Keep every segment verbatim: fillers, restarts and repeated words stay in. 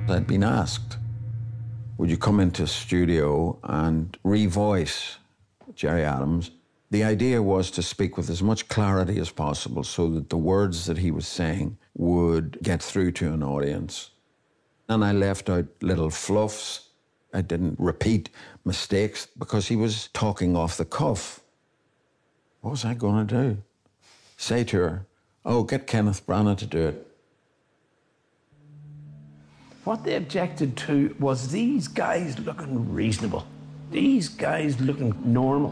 I'd been asked, would you come into studio and revoice Gerry Adams? The idea was to speak with as much clarity as possible so that the words that he was saying would get through to an audience. And I left out little fluffs. I didn't repeat mistakes because he was talking off the cuff. What was I going to do? Say to her, oh, get Kenneth Branagh to do it. What they objected to was these guys looking reasonable. These guys looking normal.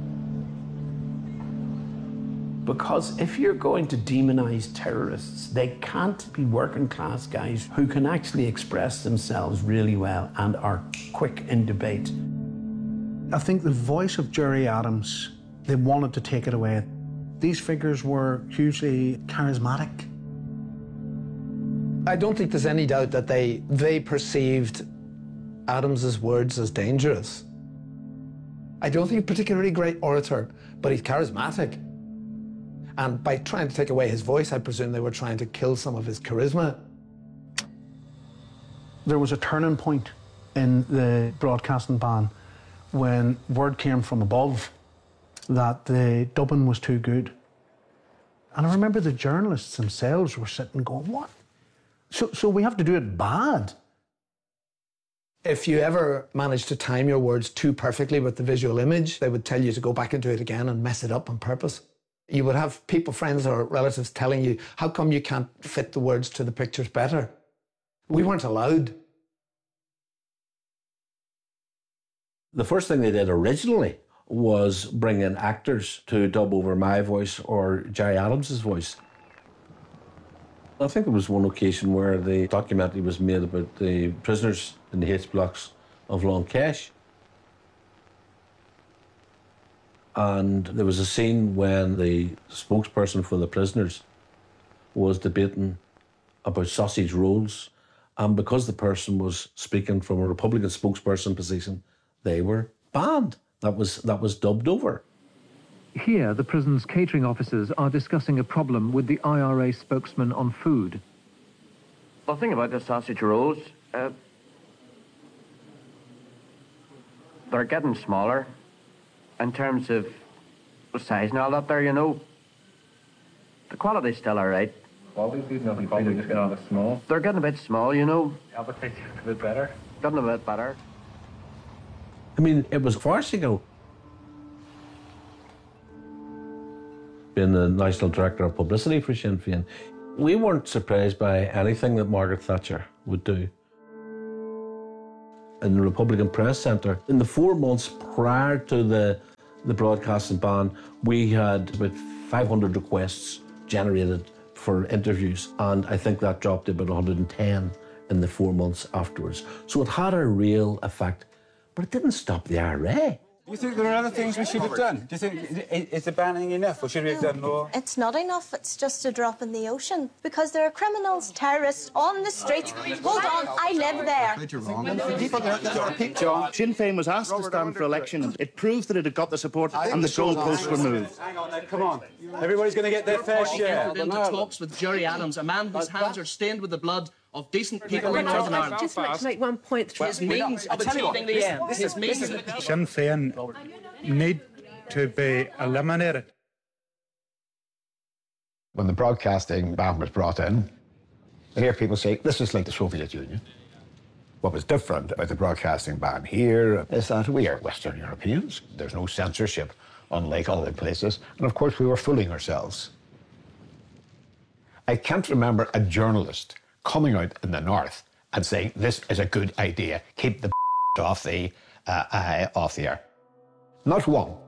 Because if you're going to demonise terrorists, they can't be working class guys who can actually express themselves really well and are quick in debate. I think the voice of Gerry Adams, they wanted to take it away. These figures were hugely charismatic. I don't think there's any doubt that they, they perceived Adams's words as dangerous. I don't think he's a particularly great orator, but he's charismatic. And by trying to take away his voice, I presume they were trying to kill some of his charisma. There was a turning point in the broadcasting ban when word came from above that the dubbing was too good. And I remember the journalists themselves were sitting going, what? So, so we have to do it bad? If you ever managed to time your words too perfectly with the visual image, they would tell you to go back and do it again and mess it up on purpose. You would have people, friends or relatives telling you, how come you can't fit the words to the pictures better? We weren't allowed. The first thing they did originally was bring in actors to dub over my voice or Gerry Adams's voice. I think there was one occasion where the documentary was made about the prisoners in the H blocks of Long Kesh. And there was a scene when the spokesperson for the prisoners was debating about sausage rolls, and because the person was speaking from a Republican spokesperson position, they were banned. That was, that was dubbed over. Here, the prison's catering officers are discussing a problem with the I R A spokesman on food. The thing about the sausage rolls, uh, they're getting smaller in terms of size and all that there, you know. The quality's still all right. Quality's nothing probably just getting a bit small. They're getting a bit small, you know. Appetite's a bit better. Getting a bit better. I mean, it was farcical. Being the National Director of Publicity for Sinn Féin, we weren't surprised by anything that Margaret Thatcher would do. In the Republican Press Centre, in the four months prior to the, the broadcasting ban, we had about five hundred requests generated for interviews, and I think that dropped to about one hundred ten in the four months afterwards. So it had a real effect, but it didn't stop the I R A. Do you think there are other things we should have done? Do you think, is the banning enough, or should we have done more? It's not enough, it's just a drop in the ocean. Because there are criminals, terrorists on the streets. Hold on, I live there. You're wrong. People, there, there are people. John, Sinn Féin was asked to stand for election, and it proved that it had got the support, and the goalposts were moved. Hang on, come on. Everybody's going to get their fair share. Entered into talks with Gerry Adams, a man whose hands are stained with the blood of decent people in Northern Ireland. I just want to make one point. His means of achieving the end. His means. Sinn Féin need to be eliminated. When the broadcasting ban was brought in, I hear people say, this is like the Soviet Union. What was different about the broadcasting ban here is that we are Western Europeans. There's no censorship, unlike other places. And of course, we were fooling ourselves. I can't remember a journalist coming out in the North and saying, this is a good idea, keep the off the, uh, uh, off the air. Not one.